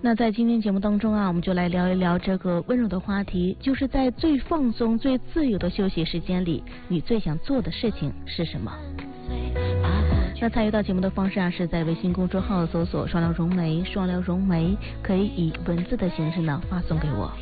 那在今天节目当中啊，我们就来聊一聊这个温柔的话题，就是在最放松、最自由的休息时间里，你最想做的事情是什么？那参与到节目的方式啊，是在微信公众号搜索“双聊融媒”，双聊融媒可以以文字的形式呢发送给我。